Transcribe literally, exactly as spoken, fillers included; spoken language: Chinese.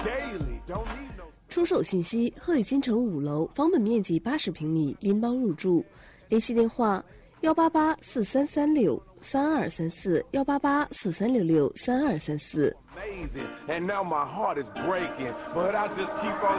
出售信息：鹤里金城五楼，房本面积八十平米，拎包入住。联系电话：幺八八四三三六三二三四，幺八八四三六六三二三四。